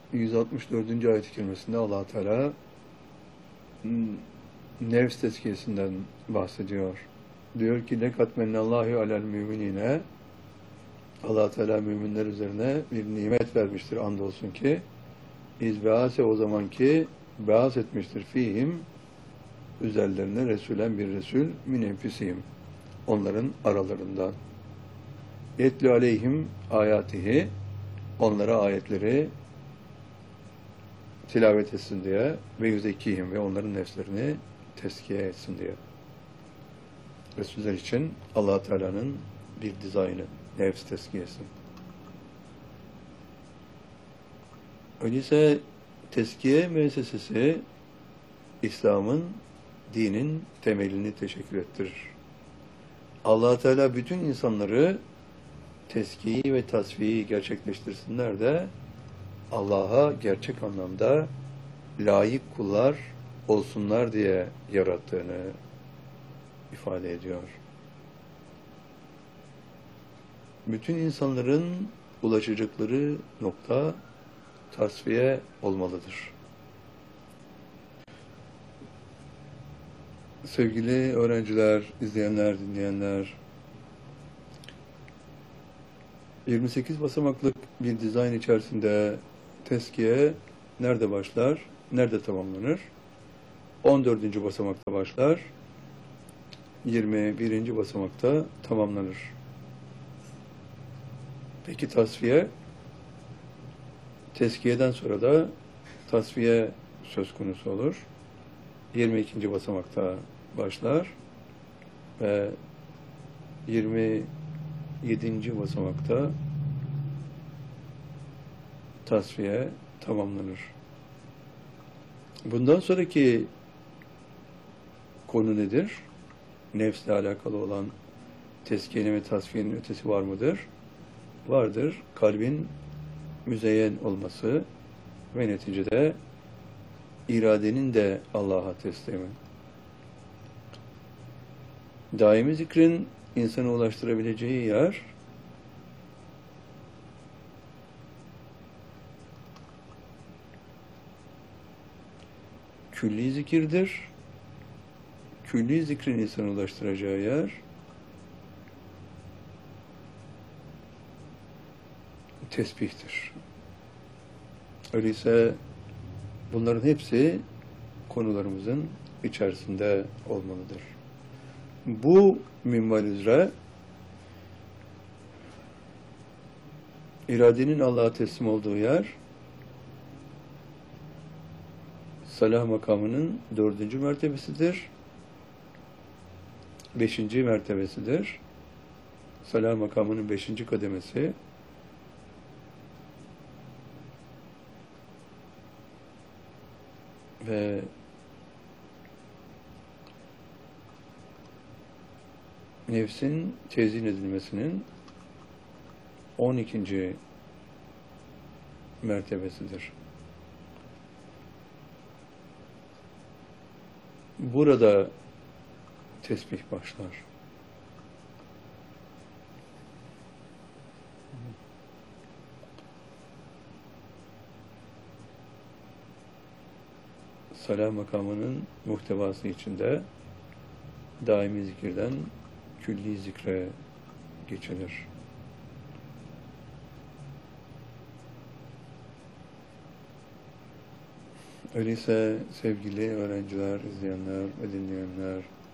164. ayet-i kerimesinde Allah Teala nefs tezkiyesinden bahsediyor. Diyor ki lekat mennallahu alel müminine, Allah Teala müminler üzerine bir nimet vermiştir andolsun ki İzbease, o zamanki beas etmiştir fihim, üzerlerine Resulen bir Resul min enfisihim, onların aralarından. Yetlu aleyhim ayatihi, onlara ayetleri tilavet etsin diye, ve yüzekihim, ve onların nefslerini teskiye etsin diye. Resuller için Allah Teala'nın bir dizaynı, nefs teskiyesi. Öyleyse teskiye müessesesi İslam'ın, dinin temelini teşekkür ettirir. Allah Teala bütün insanları teskiyi ve tasfiyi gerçekleştirsinler de Allah'a gerçek anlamda layık kullar olsunlar diye yarattığını ifade ediyor. Bütün insanların ulaşacakları nokta tasfiye olmalıdır. Sevgili öğrenciler, izleyenler, dinleyenler, 28 basamaklık bir dizayn içerisinde teskiye nerede başlar, nerede tamamlanır? 14. basamakta başlar, 21. basamakta tamamlanır. Peki tasfiye? Teskiyeden sonra da tasfiye söz konusu olur. 22. basamakta başlar ve 27. basamakta tasfiye tamamlanır. Bundan sonraki konu nedir? Nefsle alakalı olan teskiyenin ve tasfiyenin ötesi var mıdır? Vardır. Kalbin müzeyyen olması ve neticede iradenin de Allah'a teslimi. Daimi zikrin insana ulaştırabileceği yer külli zikirdir. Külli zikrin insana ulaştıracağı yer tesbihtir. Öyleyse bunların hepsi konularımızın içerisinde olmalıdır. Bu minval üzere iradenin Allah'a teslim olduğu yer salah makamının 4. mertebesidir. 5. mertebesidir. Salah makamının 5. kademesi ve nefsin tezyin edilmesinin 12. mertebesidir. Burada tesbih başlar. Salah makamının muhtevası içinde daimi zikirden külli zikre geçilir. Öyleyse sevgili öğrenciler, izleyenler ve dinleyenler,